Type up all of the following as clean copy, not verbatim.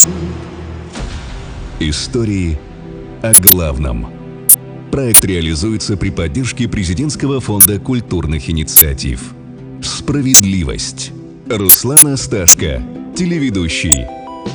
Истории о главном. Проект реализуется при поддержке Президентского фонда культурных инициатив. Справедливость. Руслан Асташко, телеведущий.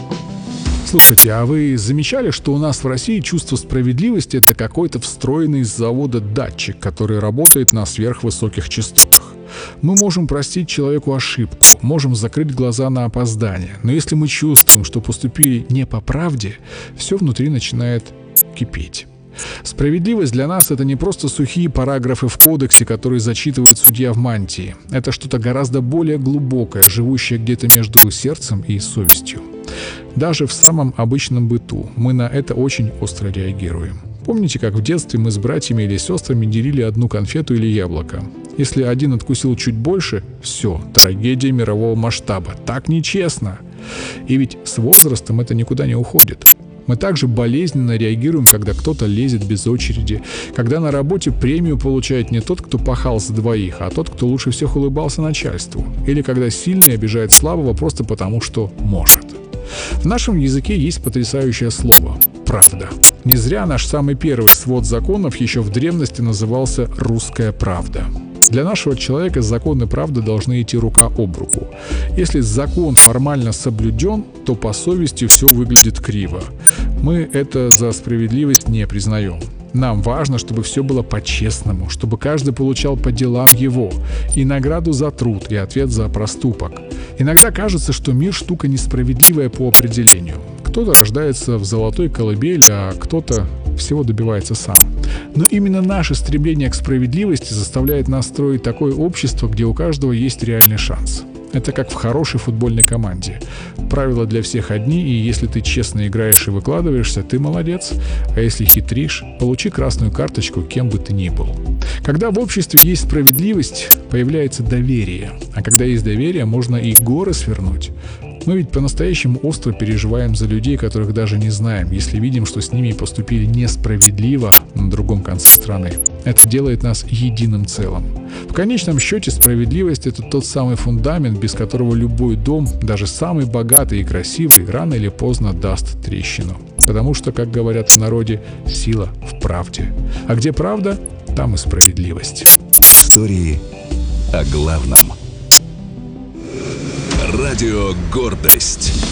Слушайте, а вы замечали, что у нас в России чувство справедливости — это какой-то встроенный из завода датчик, который работает на сверхвысоких частотах? Мы можем простить человеку ошибку, можем закрыть глаза на опоздание, но если мы чувствуем, что поступили не по правде, все внутри начинает кипеть. Справедливость для нас — это не просто сухие параграфы в кодексе, которые зачитывает судья в мантии. Это что-то гораздо более глубокое, живущее где-то между сердцем и совестью. Даже в самом обычном быту мы на это очень остро реагируем. Помните, как в детстве мы с братьями или сестрами делили одну конфету или яблоко? Если один откусил чуть больше, все, трагедия мирового масштаба. Так нечестно. И ведь с возрастом это никуда не уходит. Мы также болезненно реагируем, когда кто-то лезет без очереди, когда на работе премию получает не тот, кто пахал за двоих, а тот, кто лучше всех улыбался начальству, или когда сильный обижает слабого просто потому, что может. В нашем языке есть потрясающее слово «правда». Не зря наш самый первый свод законов еще в древности назывался «русская правда». Для нашего человека закон и правда должны идти рука об руку. Если закон формально соблюден, то по совести все выглядит криво. Мы это за справедливость не признаем. Нам важно, чтобы все было по-честному, чтобы каждый получал по делам его, и награду за труд, и ответ за проступок. Иногда кажется, что мир штука несправедливая по определению. Кто-то рождается в золотой колыбели, а кто-то всего добивается сам. Но именно наше стремление к справедливости заставляет нас строить такое общество, где у каждого есть реальный шанс. Это как в хорошей футбольной команде. Правила для всех одни, и если ты честно играешь и выкладываешься, ты молодец. А если хитришь, получи красную карточку, кем бы ты ни был. Когда в обществе есть справедливость, появляется доверие. А когда есть доверие, можно и горы свернуть. Мы ведь по-настоящему остро переживаем за людей, которых даже не знаем, если видим, что с ними поступили несправедливо на другом конце страны. Это делает нас единым целым. В конечном счете справедливость — это тот самый фундамент, без которого любой дом, даже самый богатый и красивый, рано или поздно даст трещину. Потому что, как говорят в народе, сила в правде. А где правда, там и справедливость. Истории о главном. Радио «Гордость».